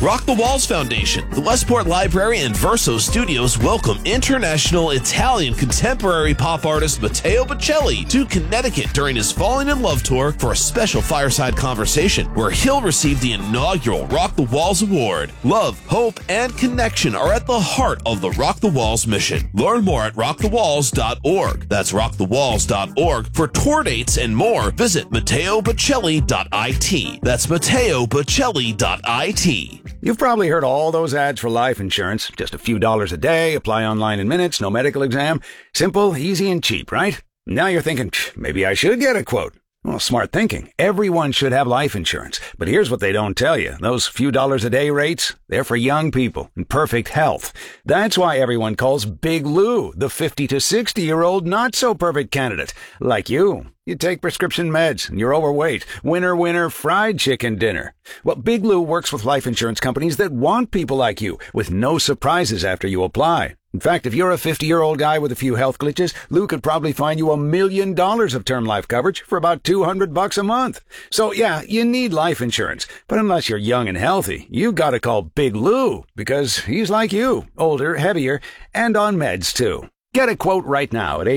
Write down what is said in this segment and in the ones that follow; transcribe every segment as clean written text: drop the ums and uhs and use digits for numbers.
Rock the Walls Foundation, the Westport Library, and Verso Studios welcome international Italian contemporary pop artist Matteo Bocelli to Connecticut during his Falling in Love tour for a special fireside conversation where he'll receive the inaugural Rock the Walls Award. Love, hope, and connection are at the heart of the Rock the Walls mission. Learn more at rockthewalls.org. That's rockthewalls.org. For tour dates and more, visit MatteoBocelli.it. That's MatteoBocelli.it. You've probably heard all those ads for life insurance. Just a few dollars a day, apply online in minutes, no medical exam. Simple, easy, and cheap, right? Now you're thinking, maybe I should get a quote. Well, smart thinking. Everyone should have life insurance. But here's what they don't tell you. Those few dollars a day rates, they're for young people in perfect health. That's why everyone calls Big Lou the 50 to 60-year-old not-so-perfect candidate. Like you. You take prescription meds and you're overweight. Winner, winner, fried chicken dinner. Well, Big Lou works with life insurance companies that want people like you, with no surprises after you apply. In fact, if you're a 50-year-old guy with a few health glitches, Lou could probably find you $1 million of term life coverage for about $200 a month. So yeah, you need life insurance. But unless you're young and healthy, you've got to call Big Lou, because he's like you, older, heavier, and on meds too. Get a quote right now at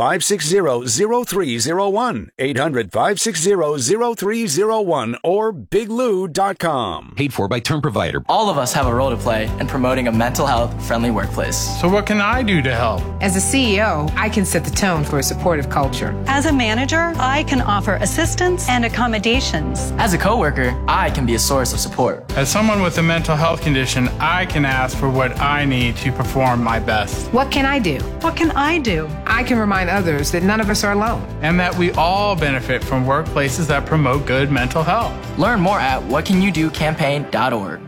800-560-0301, 800-560-0301, or biglou.com. Paid for by Term Provider. All of us have a role to play in promoting a mental health-friendly workplace. So what can I do to help? As a CEO, I can set the tone for a supportive culture. As a manager, I can offer assistance and accommodations. As a coworker, I can be a source of support. As someone with a mental health condition, I can ask for what I need to perform my best. What can I do? What can I do? I can remind others that none of us are alone. And that we all benefit from workplaces that promote good mental health. Learn more at whatcanyoudocampaign.org.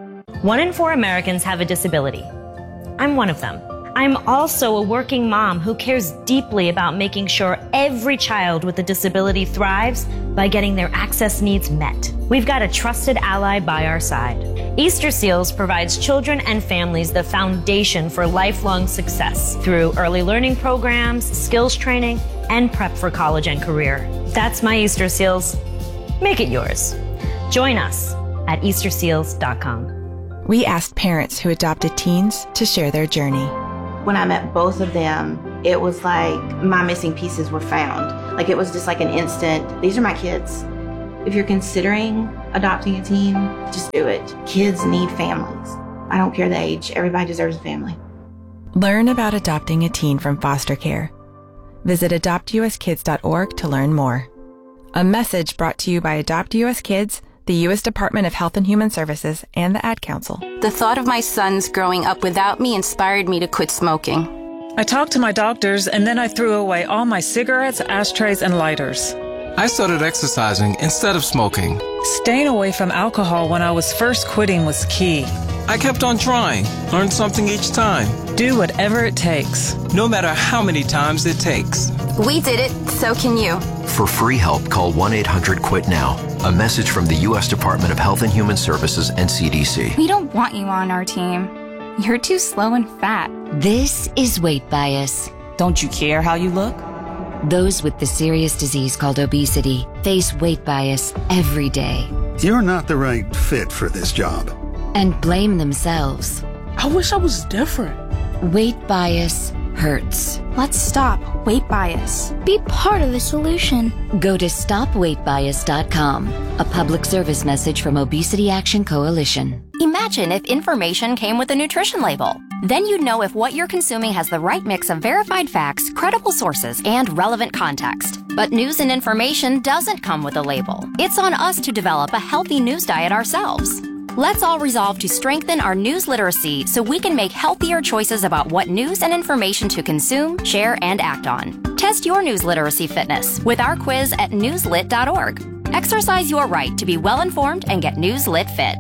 1 in 4 Americans have a disability. I'm one of them. I'm also a working mom who cares deeply about making sure every child with a disability thrives by getting their access needs met. We've got a trusted ally by our side. Easter Seals provides children and families the foundation for lifelong success through early learning programs, skills training, and prep for college and career. That's my Easter Seals. Make it yours. Join us at easterseals.com. We asked parents who adopted teens to share their journey. When I met both of them, it was like my missing pieces were found. Like it was just like an instant, these are my kids. If you're considering adopting a teen, just do it. Kids need families. I don't care the age. Everybody deserves a family. Learn about adopting a teen from foster care. Visit adoptuskids.org to learn more. A message brought to you by Adopt US Kids, the U.S. Department of Health and Human Services, and the Ad Council. The thought of my sons growing up without me inspired me to quit smoking. I talked to my doctors, and then I threw away all my cigarettes, ashtrays, and lighters. I started exercising instead of smoking. Staying away from alcohol when I was first quitting was key. I kept on trying, learned something each time. Do whatever it takes. No matter how many times it takes. We did it, so can you. For free help, call 1-800-QUIT-NOW. A message from the U.S. Department of Health and Human Services and CDC. We don't want you on our team. You're too slow and fat. This is weight bias. Don't you care how you look? Those with the serious disease called obesity face weight bias every day. You're not the right fit for this job. And blame themselves. I wish I was different. Weight bias hurts. Let's stop weight bias. Be part of the solution. Go to stopweightbias.com. A public service message from Obesity Action Coalition. Imagine if information came with a nutrition label. Then you'd know if what you're consuming has the right mix of verified facts, credible sources, and relevant context. But news and information doesn't come with a label. It's on us to develop a healthy news diet ourselves. Let's all resolve to strengthen our news literacy so we can make healthier choices about what news and information to consume, share, and act on. Test your news literacy fitness with our quiz at newslit.org. Exercise your right to be well-informed and get Newslit fit.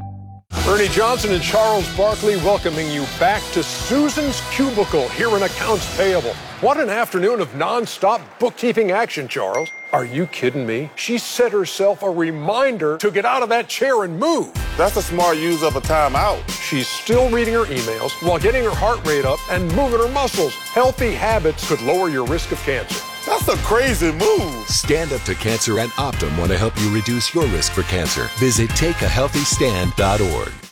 Ernie Johnson and Charles Barkley welcoming you back to Susan's Cubicle here in Accounts Payable. What an afternoon of non-stop bookkeeping action, Charles. Are you kidding me? She set herself a reminder to get out of that chair and move. That's a smart use of a timeout. She's still reading her emails while getting her heart rate up and moving her muscles. Healthy habits could lower your risk of cancer. That's a crazy move. Stand Up to Cancer and Optum want to help you reduce your risk for cancer. Visit takeahealthystand.org.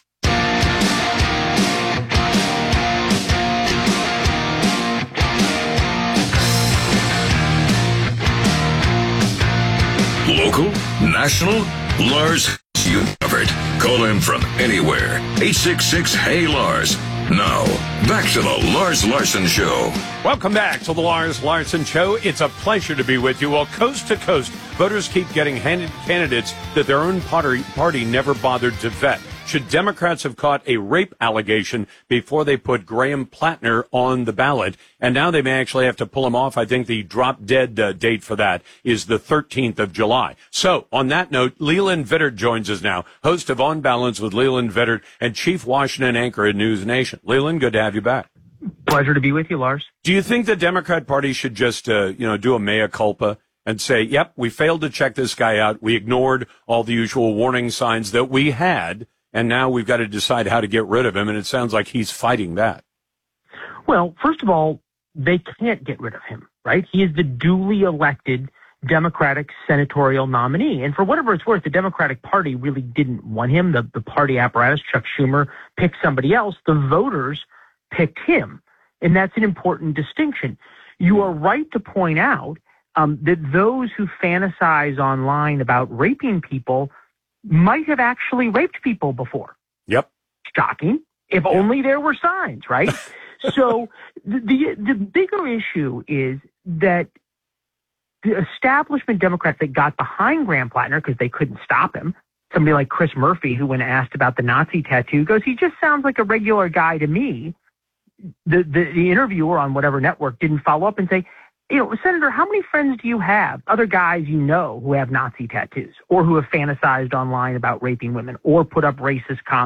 Local, national, Lars, you covered. Call him from anywhere. 866-HEY-LARS. Now, back to the Lars Larson Show. Welcome back to the Lars Larson Show. It's a pleasure to be with you. Well, coast to coast, voters keep getting handed candidates that their own party never bothered to vet. Should Democrats have caught a rape allegation before they put Graham Plattner on the ballot? And now they may actually have to pull him off. I think the drop-dead date for that is the 13th of July. So, on that note, Leland Vittert joins us now, host of On Balance with Leland Vittert and chief Washington anchor at News Nation. Leland, good to have you back. Pleasure to be with you, Lars. Do you think the Democrat Party should just, do a mea culpa and say, yep, we failed to check this guy out. We ignored all the usual warning signs that we had, and now we've got to decide how to get rid of him, and it sounds like he's fighting that. Well, first of all, they can't get rid of him, right? He is the duly elected Democratic senatorial nominee. And for whatever it's worth, the Democratic Party really didn't want him. The party apparatus, Chuck Schumer, picked somebody else. The voters picked him. And that's an important distinction. You are right to point out that those who fantasize online about raping people might have actually raped people before. Yep. Shocking. If only there were signs, right? So the bigger issue is that the establishment Democrats that got behind Graham Plattner because they couldn't stop him, somebody like Chris Murphy, who when asked about the Nazi tattoo goes, he just sounds like a regular guy to me. The interviewer on whatever network didn't follow up and say, Senator, how many friends do you have, other guys you know who have Nazi tattoos or who have fantasized online about raping women or put up racist comments, ...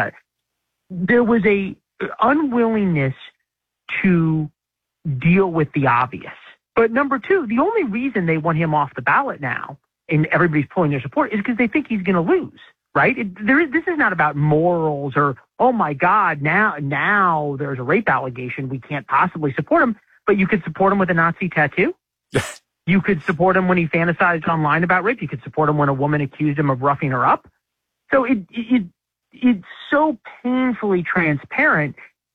There was a unwillingness to deal with the obvious. But number two, the only reason they want him off the ballot now, and everybody's pulling their support, is because they think he's going to lose, right? This is not about morals or, oh my God, now there's a rape allegation, we can't possibly support him. But you could support him with a Nazi tattoo. You could support him when he fantasized online about rape. You could support him when a woman accused him of roughing her up. So it's so painfully transparent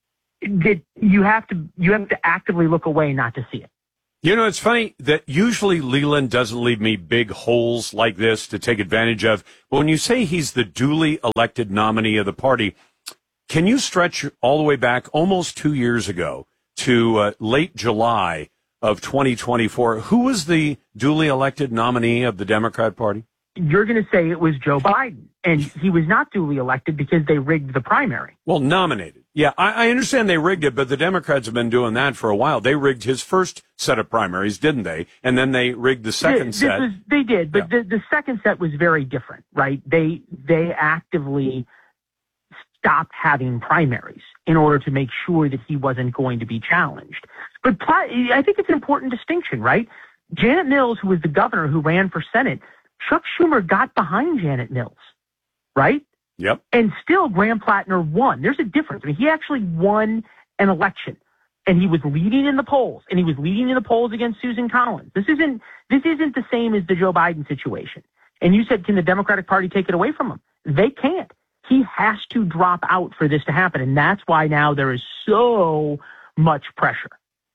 that you have to actively look away not to see it. It's funny that usually Leland doesn't leave me big holes like this to take advantage of. But when you say he's the duly elected nominee of the party, can you stretch all the way back almost 2 years ago to late July of 2024? Who was the duly elected nominee of the Democrat Party? You're going to say it was Joe Biden, and he was not duly elected because they rigged the primary. Well, nominated. Yeah, I understand they rigged it, but the Democrats have been doing that for a while. They rigged his first set of primaries, didn't they? And then they rigged the second set. They did, but the second set was very different, right? They actively stopped having primaries in order to make sure that he wasn't going to be challenged. But I think it's an important distinction, right? Janet Mills, who was the governor who ran for Senate, Chuck Schumer got behind Janet Mills, right? Yep. And still Graham Plattner won. There's a difference. I mean, he actually won an election, and he was leading in the polls, and he was leading in the polls against Susan Collins. This isn't the same as the Joe Biden situation. And you said, can the Democratic Party take it away from him? They can't. He has to drop out for this to happen, and that's why now there is so much pressure.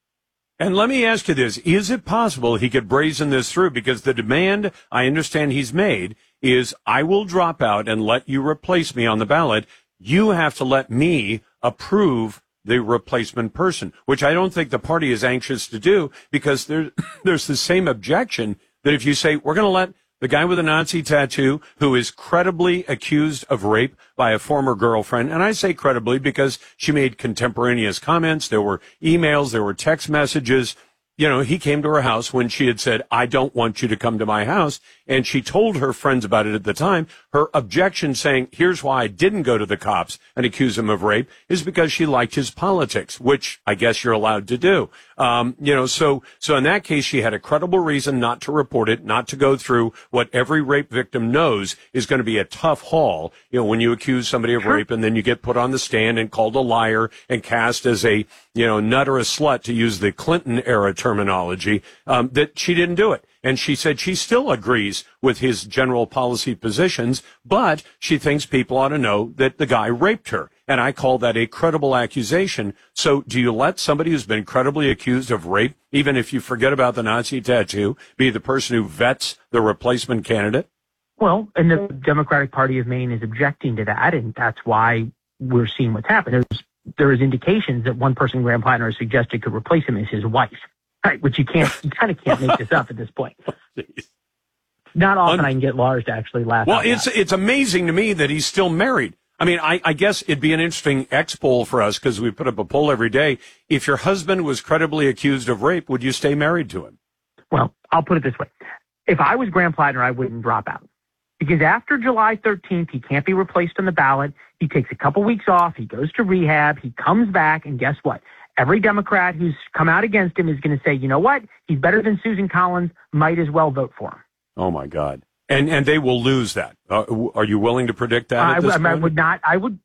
And let me ask you this. Is it possible he could brazen this through? Because the demand I understand he's made is, I will drop out and let you replace me on the ballot. You have to let me approve the replacement person, which I don't think the party is anxious to do, because there's the same objection that if you say, we're going to let the guy with a Nazi tattoo who is credibly accused of rape by a former girlfriend, and I say credibly because she made contemporaneous comments, there were emails, there were text messages. He came to her house when she had said, I don't want you to come to my house. And she told her friends about it at the time. Her objection saying, here's why I didn't go to the cops and accuse him of rape, is because she liked his politics, which I guess you're allowed to do. So in that case, she had a credible reason not to report it, not to go through what every rape victim knows is going to be a tough haul. When you accuse somebody of rape and then you get put on the stand and called a liar and cast as a, nut or a slut, to use the Clinton era terminology, that she didn't do it. And she said she still agrees with his general policy positions, but she thinks people ought to know that the guy raped her. And I call that a credible accusation. So do you let somebody who's been credibly accused of rape, even if you forget about the Nazi tattoo, be the person who vets the replacement candidate? Well, and the Democratic Party of Maine is objecting to that, and that's why we're seeing what's happened. There is indications that one person Graham Plattner has suggested could replace him as his wife, right? Which you kind of can't make this up at this point. Not often I can get Lars to actually laugh. Well, it's amazing to me that he's still married. I mean, I guess it'd be an interesting X poll for us because we put up a poll every day. If your husband was credibly accused of rape, would you stay married to him? Well, I'll put it this way. If I was Graham Plattner, I wouldn't drop out. Because after July 13th, he can't be replaced on the ballot. He takes a couple weeks off. He goes to rehab. He comes back. And guess what? Every Democrat who's come out against him is going to say, you know what? He's better than Susan Collins. Might as well vote for him. Oh, my God. And they will lose that. Are you willing to predict that at this point? I would not. I would.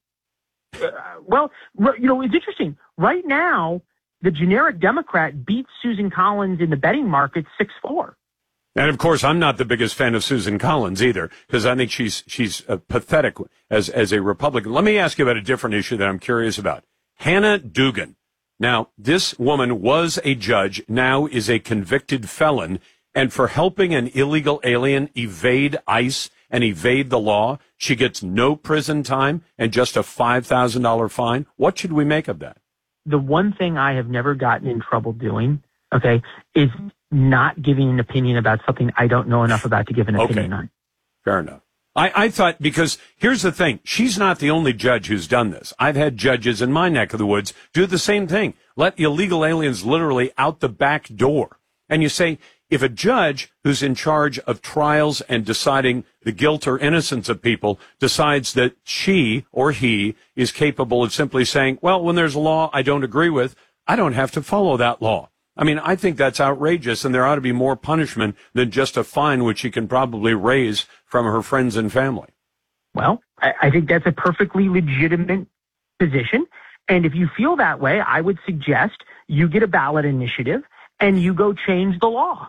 Well, you know, it's interesting. Right now, the generic Democrat beats Susan Collins in the betting market 6-4. And, of course, I'm not the biggest fan of Susan Collins either, because I think she's pathetic as a Republican. Let me ask you about a different issue that I'm curious about. Hannah Dugan. Now, this woman was a judge, now is a convicted felon, and for helping an illegal alien evade ICE and evade the law, she gets no prison time and just a $5,000 fine. What should we make of that? The one thing I have never gotten in trouble doing, okay, is not giving an opinion about something I don't know enough about to give an opinion on. Fair enough. I thought, because here's the thing, she's not the only judge who's done this. I've had judges in my neck of the woods do the same thing. Let illegal aliens literally out the back door. And you say, if a judge who's in charge of trials and deciding the guilt or innocence of people decides that she or he is capable of simply saying, well, when there's a law I don't agree with, I don't have to follow that law. I mean, I think that's outrageous, and there ought to be more punishment than just a fine, which she can probably raise from her friends and family. Well, I think that's a perfectly legitimate position. And if you feel that way, I would suggest you get a ballot initiative and you go change the law.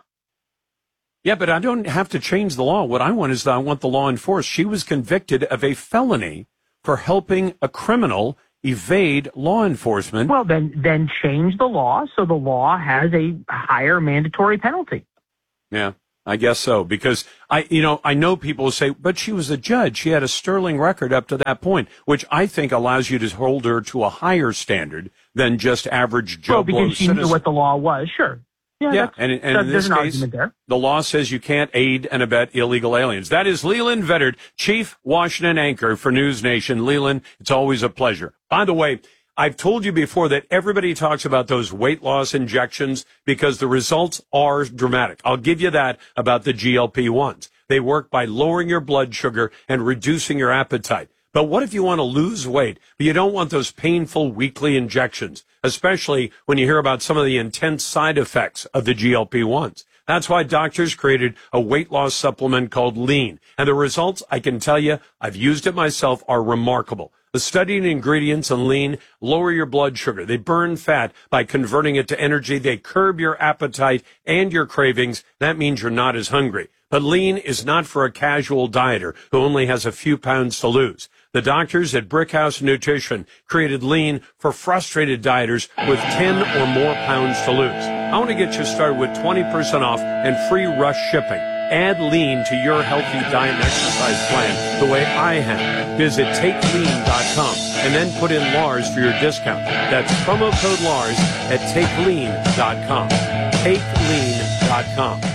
Yeah, but I don't have to change the law. What I want is that I want the law enforced. She was convicted of a felony for helping a criminal evade law enforcement. Well, then change the law so the law has a higher mandatory penalty. Yeah, I guess so. Because I know people will say, but she was a judge. She had a sterling record up to that point, which I think allows you to hold her to a higher standard than just average Joe Blow citizen. Because she knew what the law was, sure. Yeah, and in this case, the law says you can't aid and abet illegal aliens. That is Leland Vettert, Chief Washington Anchor for News Nation. Leland, it's always a pleasure. By the way, I've told you before that everybody talks about those weight loss injections because the results are dramatic. I'll give you that about the GLP-1s. They work by lowering your blood sugar and reducing your appetite. But what if you want to lose weight, but you don't want those painful weekly injections, especially when you hear about some of the intense side effects of the GLP-1s? That's why doctors created a weight loss supplement called Lean. And the results, I can tell you, I've used it myself, are remarkable. The studied ingredients in Lean lower your blood sugar. They burn fat by converting it to energy. They curb your appetite and your cravings. That means you're not as hungry. But Lean is not for a casual dieter who only has a few pounds to lose. The doctors at Brickhouse Nutrition created Lean for frustrated dieters with 10 or more pounds to lose. I want to get you started with 20% off and free rush shipping. Add Lean to your healthy diet and exercise plan the way I have. Visit TakeLean.com and then put in Lars for your discount. That's promo code Lars at TakeLean.com. TakeLean.com.